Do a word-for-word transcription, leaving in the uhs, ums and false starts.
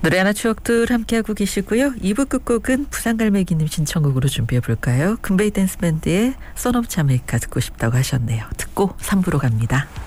노래 하나 추억들 함께하고 계시고요. 이 부 끝곡은 부산갈매기님 신청곡으로 준비해볼까요? 금베이 댄스밴드의 선 오브 자메이카 듣고 싶다고 하셨네요. 듣고 삼 부로 갑니다.